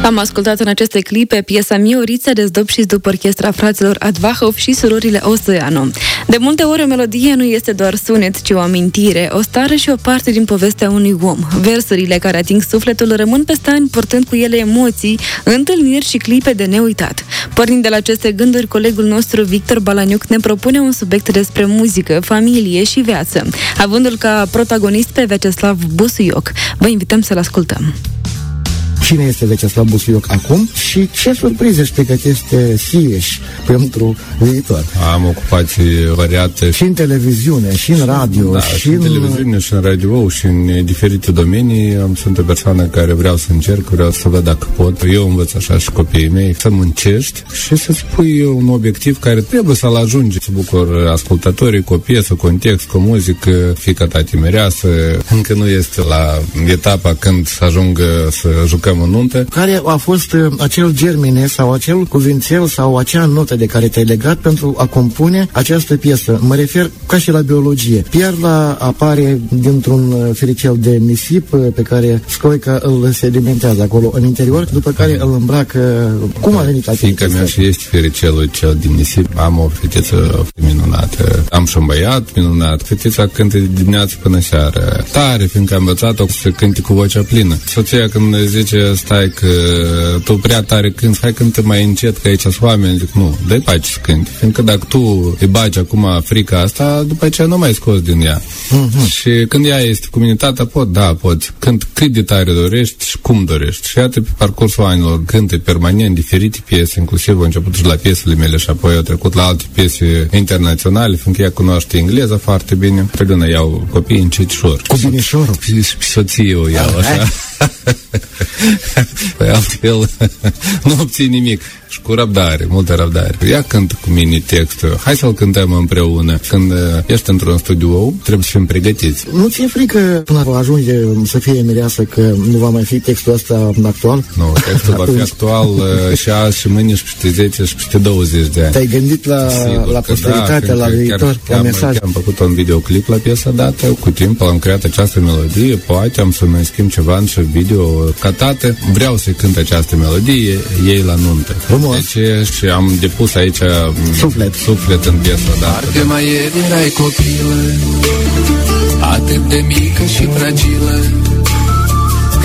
Am ascultat în aceste clipe piesa Miorița de Zdobșiți după orchestra fraților Advahov și surorile Oseanu. De multe ori o melodie nu este doar sunet, ci o amintire, o stare și o parte din povestea unui om. Versurile care ating sufletul rămân peste ani purtând cu ele emoții, întâlniri și clipe de neuitat. Pornind de la aceste gânduri, colegul nostru Victor Balaniuc ne propune un subiect despre muzică, familie și viață, avându-l ca protagonist pe Vyacheslav Busuioc. Vă invităm să-l ascultăm. Cine este Vyacheslav Busuioc acum și ce surprize își pregătește Sieși pentru viitor? Am ocupații variate. Și în televiziune, și în radio, și în televiziune, și în radio, și în diferite domenii. Sunt o persoană care vreau să încerc, vreau să văd dacă pot. Eu învăț așa și copiii mei să muncești și să-ți pui un obiectiv care trebuie să-l ajungi. Să bucur ascultătorii cu o piesă, cu un text, cu muzică. Fiica ta timereasă încă nu este la etapa când să ajungă să jucăm în nuntă. Care a fost acel germene sau acel cuvințel sau acea notă de care te-ai legat pentru a compune această piesă? Mă refer ca și la biologie. Pierla apare dintr-un firicel de nisip pe care scoica îl sedimentează acolo în interior, după care îl îmbracă. Cum a venit acest Fiica mea și este firicelul cel din nisip. Am o fetiță minunată. Am și un băiat minunat. Fetița cântă de dimineață până seara. Tare, fiindcă am învățat-o să cânte cu vocea plină. Soția când zice stai că tu prea tare cânti, hai cântă mai încet că aici sunt oameni. Zic, nu, dă-i pace să cânti. Fiindcă dacă tu îi bagi acum frica asta, după aceea nu mai scoți din ea. Și când ea este cu mine, tata, pot. Cânt cât de tare dorești și cum dorești. Și iată, pe parcursul anilor, cântă permanent diferite piese, inclusiv a început și la piesele mele și apoi au trecut la alte piese internaționale, fiindcă ea cunoaște engleza foarte bine. Pe lună iau copiii încetișor. Cu binișorul. Și soție o iau așa. Păi altfel nu obții nimic. Și cu răbdare, multă răbdare. Ea cântă cu mine textul. Hai să-l cântăm împreună. Când ești într-un studio, trebuie să fim pregătiți. Nu ți-e frică până ajunge să fie mireasă că nu va mai fi textul ăsta actual? Nu, textul va fi actual și azi, și mâine, și peste 10, și peste 20 de ani. Te-ai gândit la posteritate, la viitor, la mesaj? Am făcut un videoclip la piesa dată. Cu timp am creat această melodie. Poate am să mai schimb ceva și video ca tată. Vreau să cânt această melodie ei la nuntă. Deci, și am depus aici suflet în piesă, da. Parcă mai ieri erai copilă, atât de mică și fragilă,